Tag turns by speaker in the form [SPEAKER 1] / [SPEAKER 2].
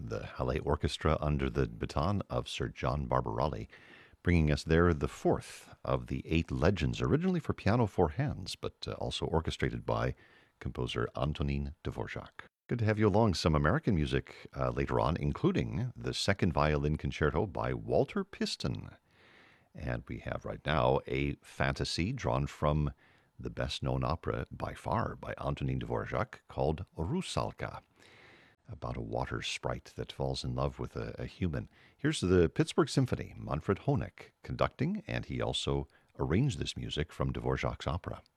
[SPEAKER 1] the Halle Orchestra under the baton of Sir John Barbarelli, bringing us there the fourth of the 8 legends, originally for piano 4 hands, but also orchestrated by composer Antonin Dvorak. Good to have you along. Some American music later on, including the second violin concerto by Walter Piston. And we have right now a fantasy drawn from the best-known opera by far by Antonin Dvorak called Rusalka, about a water sprite that falls in love with a human. Here's the Pittsburgh Symphony, Manfred Honeck conducting, and he also arranged this music from Dvorak's opera.